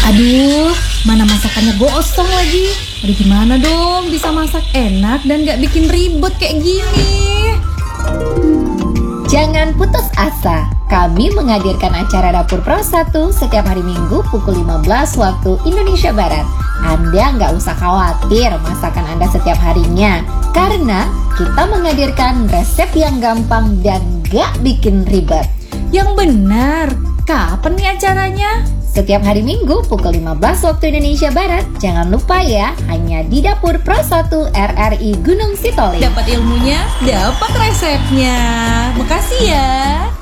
Aduh, mana masakannya gosong lagi. Aduh, gimana dong bisa masak enak dan gak bikin ribet kayak gini? Jangan putus asa. Kami menghadirkan acara Dapur Pro 1 setiap hari Minggu pukul 15 waktu Indonesia Barat. Anda nggak usah khawatir masakan Anda setiap harinya, karena kita menghadirkan resep yang gampang dan gak bikin ribet. Yang benar, kapan nih acaranya? Setiap hari Minggu pukul 15 waktu Indonesia Barat. Jangan lupa ya, hanya di Dapur Pro 1 RRI Gunung Sitoli. Dapat ilmunya, dapat resepnya. Makasih ya.